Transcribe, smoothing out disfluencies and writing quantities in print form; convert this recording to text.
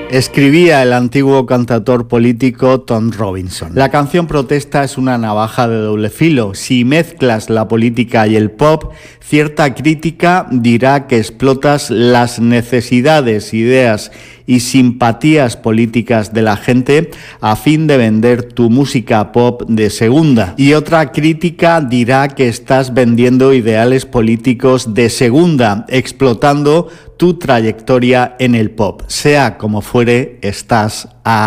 Escribía el antiguo cantautor político Tom Robinson. La canción Protesta es una navaja de doble filo. Si mezclas la política y el pop, cierta crítica dirá que explotas las necesidades, ideas y simpatías políticas de la gente a fin de vender tu música pop de segunda. Y otra crítica dirá que estás vendiendo ideales políticos de segunda, explotando tu trayectoria en el pop. Sea como fuere, estás a